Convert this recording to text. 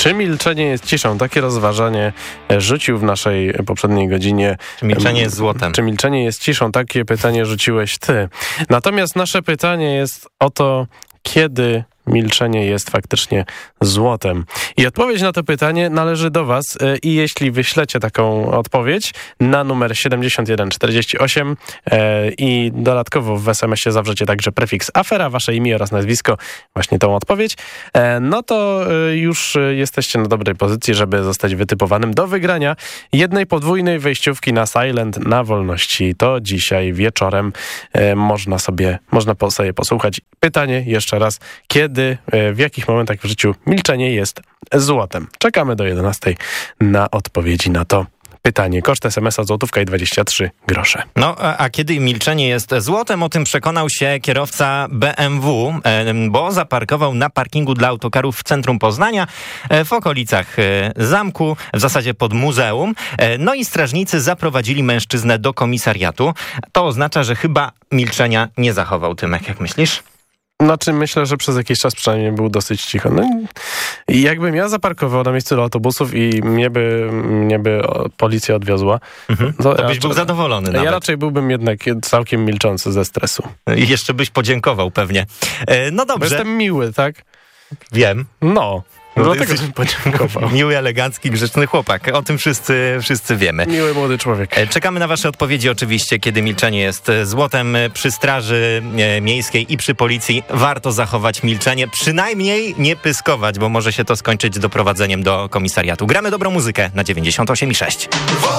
Czy milczenie jest ciszą? Takie rozważanie rzucił w naszej poprzedniej godzinie. Czy milczenie jest złotem? Czy milczenie jest ciszą? Takie pytanie rzuciłeś ty. Natomiast nasze pytanie jest o to, kiedy milczenie jest faktycznie złotem. I odpowiedź na to pytanie należy do was i jeśli wyślecie taką odpowiedź na numer 7148 i dodatkowo w SMS-ie zawrzecie także prefiks afera, wasze imię oraz nazwisko, właśnie tą odpowiedź, no to już jesteście na dobrej pozycji, żeby zostać wytypowanym do wygrania jednej podwójnej wejściówki na Silent na Wolności. To dzisiaj wieczorem można sobie posłuchać. Pytanie jeszcze raz, kiedy, w jakich momentach w życiu milczenie jest złotem? Czekamy do 11 na odpowiedzi na to pytanie. Koszt SMS-a złotówka i 23 grosze. No, a kiedy milczenie jest złotem, o tym przekonał się kierowca BMW, bo zaparkował na parkingu dla autokarów w centrum Poznania, w okolicach zamku, w zasadzie pod muzeum. No i strażnicy zaprowadzili mężczyznę do komisariatu. To oznacza, że chyba milczenia nie zachował. Tymek, jak myślisz? Znaczy myślę, że przez jakiś czas przynajmniej był dosyć cicho. No i jakbym ja zaparkował na miejscu autobusów i mnie by policja odwiozła, to byś był zadowolony nawet. Ja raczej byłbym jednak całkiem milczący ze stresu. I jeszcze byś podziękował pewnie. No dobrze. Bo jestem miły, tak? Wiem. No. Dlatego bym podziękował. Miły, elegancki, grzeczny chłopak. O tym wszyscy wiemy. Miły młody człowiek. Czekamy na wasze odpowiedzi oczywiście, kiedy milczenie jest złotem. Przy Straży Miejskiej i przy Policji warto zachować milczenie. Przynajmniej nie pyskować, bo może się to skończyć doprowadzeniem do komisariatu. Gramy dobrą muzykę na 98,6.